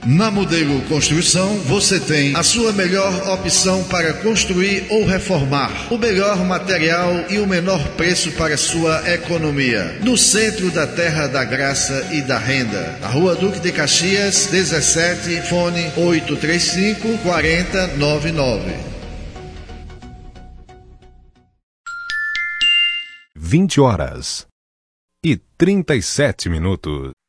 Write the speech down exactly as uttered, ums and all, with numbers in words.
Na Modelo Construção, você tem a sua melhor opção para construir ou reformar. O melhor material e o menor preço para sua economia. No centro da Terra da Graça e da Renda. Na Rua Duque de Caxias, dezessete, fone oito três cinco, quatro zero nove nove. vinte horas e trinta e sete minutos.